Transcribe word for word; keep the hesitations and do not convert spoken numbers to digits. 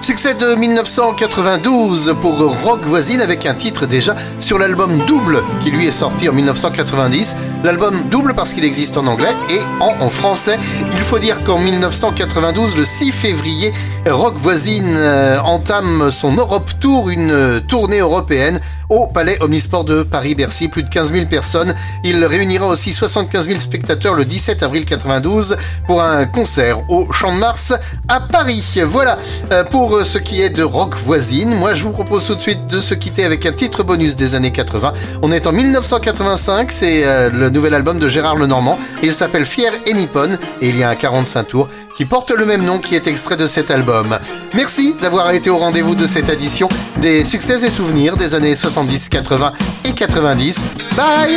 Succès de mille neuf cent quatre-vingt-douze pour Rock Voisine avec un titre déjà sur l'album Double qui lui est sorti en mille neuf cent quatre-vingt-dix. L'album Double parce qu'il existe en anglais et en, en français. Il faut dire qu'en mille neuf cent quatre-vingt-douze, le six février, Rock Voisine euh, entame son Europe Tour, une tournée européenne au Palais Omnisport de Paris-Bercy, plus de quinze mille personnes. Il réunira aussi soixante-quinze mille spectateurs le dix-sept avril quatre-vingt-douze pour un concert au Champ de Mars à Paris. Voilà euh, pour ce qui est de Rock Voisine. Moi, je vous propose tout de suite de se quitter avec un titre bonus des années quatre-vingts. On est en mille neuf cent quatre-vingt-cinq, c'est euh, le nouvel album de Gérard Lenormand. Il s'appelle Fier et Nippon et il y a un quarante-cinq tours qui porte le même nom qui est extrait de cet album. Merci d'avoir été au rendez-vous de cette édition des succès et souvenirs des années soixante-dix, quatre-vingts et quatre-vingt-dix. Bye!